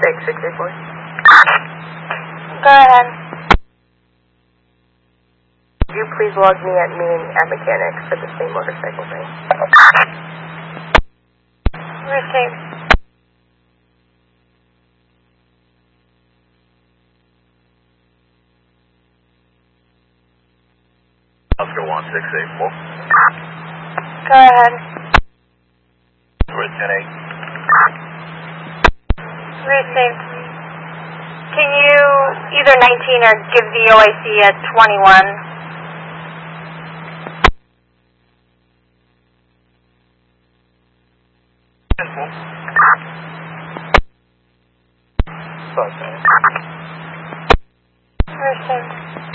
take 684. Go ahead. Could you please log me at mechanics for the same motorcycle thing? Received. Oscar 1684. Go ahead. We're at 10-8. Received. Can you either 19 or give the OIC at 21? Sorry, Received.